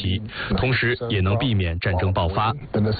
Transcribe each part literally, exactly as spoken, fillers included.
题，同时也能避免战争爆发。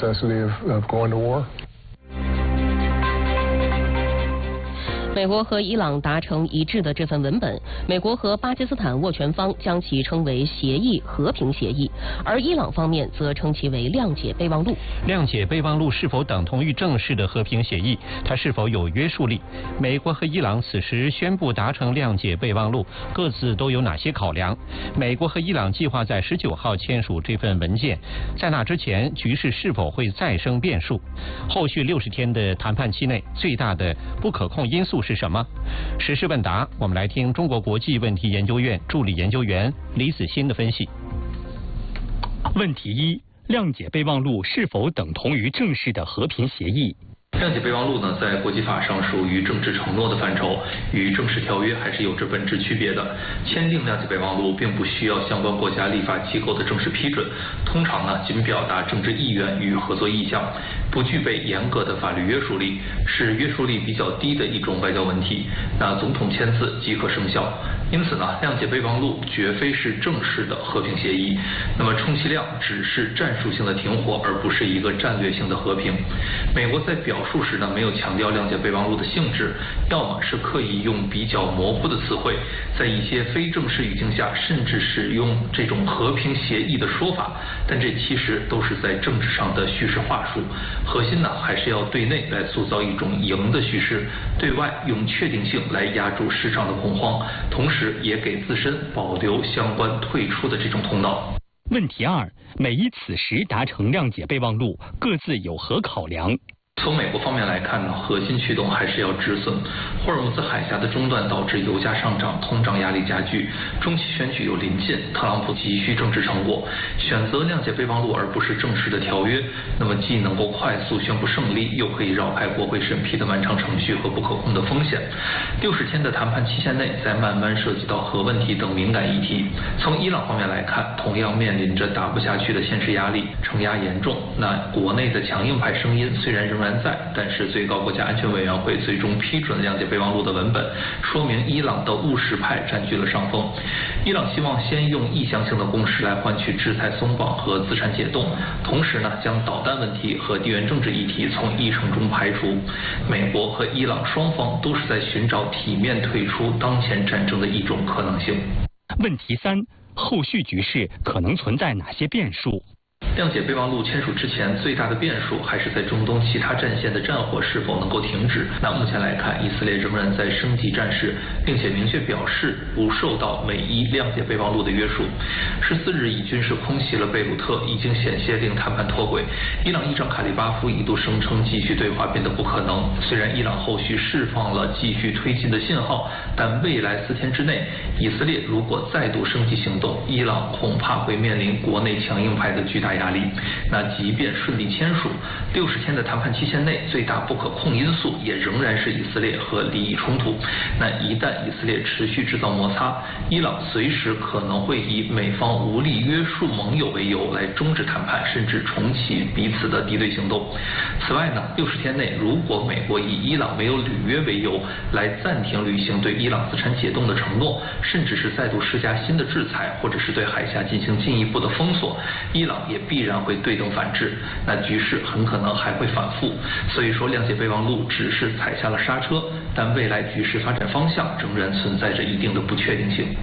美国和伊朗达成一致的这份文本，美国和巴基斯坦斡旋方将其称为协议和平协议，而伊朗方面则称其为谅解备忘录。 谅解备忘录是否等同于正式的和平协议？它是否有约束力？美国和伊朗此时宣布达成谅解备忘录，各自都有哪些考量？美国和伊朗计划在十九号签署这份文件，在那之前，局势是否会再生变数？后续六十天的谈判期内，最大的不可控因素是什么？时事问答，我们来听中国国际问题研究院助理研究员李子欣的分析。 问题一：谅解备忘录是否等同于正式的和平协议？ 谅解备忘录呢，在国际法上属于政治承诺的范畴，与正式条约还是有着本质区别的。签订谅解备忘录并不需要相关国家立法机构的正式批准，通常呢仅表达政治意愿与合作意向，不具备严格的法律约束力，是约束力比较低的一种外交文体。那总统签字即可生效。因此呢，谅解备忘录绝非是正式的和平协议。那么充其量只是战术性的停火，而不是一个战略性的和平。美国在表述时呢，没有强调谅解备忘录的性质，要么是刻意用比较模糊的词汇，在一些非正式语境下，甚至使用这种和平协议的说法，但这其实都是在政治上的叙事话术。核心呢，还是要对内来塑造一种赢的叙事，对外用确定性来压住市场的恐慌，同时也给自身保留相关退出的这种通道。 问题二：美伊此时达成谅解备忘录，各自有何考量？ 从美国方面来看呢，核心驱动还是要止损。霍尔木兹海峡的中断导致油价上涨，通胀压力加剧。中期选举又临近，特朗普急需政治成果，选择谅解备忘录而不是正式的条约，那么既能够快速宣布胜利，又可以绕开国会审批的漫长程序和不可控的风险。六十天的谈判期限内，再慢慢涉及到核问题等敏感议题。从伊朗方面来看，同样面临着打不下去的现实压力，承压严重。那国内的强硬派声音虽然仍然在，但是最高国家安全委员会最终批准谅解备忘录的文本，说明伊朗的务实派占据了上风。伊朗希望先用意向性的攻势来换取制裁松绑和资产解冻，同时呢，将导弹问题和地缘政治议题从议程中排除。美国和伊朗双方都是在寻找体面退出当前战争的一种可能性。 问题三：后续局势可能存在哪些变数？ 谅解备忘录签署之前，最大的变数还是在中东其他战线的战火是否能够停止。那目前来看，以色列仍然在升级战事，并且明确表示不受到美伊谅解备忘录的约束。十四日，以军事空袭了贝鲁特，已经险些令谈判脱轨。伊朗议长卡利巴夫一度声称继续对话变得不可能。虽然伊朗后续释放了继续推进的信号，但未来四天之内，以色列如果再度升级行动，伊朗恐怕会面临国内强硬派的巨大压力。那即便顺利签署，六十天的谈判期限内，最大不可控因素也仍然是以色列和利益冲突。那一旦以色列持续制造摩擦，伊朗随时可能会以美方无力约束盟友为由来终止谈判，甚至重启彼此的敌对行动。此外呢，六十天内，如果美国以伊朗没有履约为由来暂停履行对伊朗资产解冻的承诺，甚至是再度施加新的制裁，或者是对海峡进行进一步的封锁，伊朗也必然会对等反制，那局势很可能还会反复。所以说，谅解备忘录只是踩下了刹车，但未来局势发展方向仍然存在着一定的不确定性。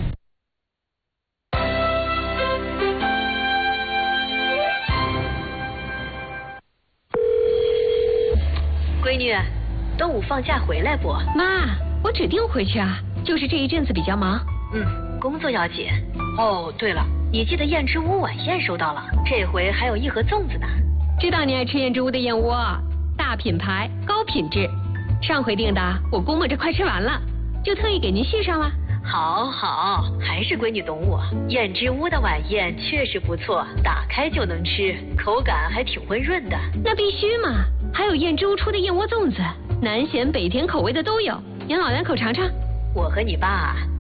闺女，端午放假回来不？ 妈，我指定回去啊，就是这一阵子比较忙。 嗯，工作要紧。哦，对了，你记得燕之屋晚宴收到了，这回还有一盒粽子呢。 知道你爱吃燕之屋的燕窝，大品牌，高品质。上回订的，我估摸着快吃完了，就特意给您续上了。 好好，还是闺女懂我。燕之屋的晚宴确实不错，打开就能吃，口感还挺温润的。 那必须嘛，还有燕之屋出的燕窝粽子，南咸北甜口味的都有，您老两口尝尝。 我和你爸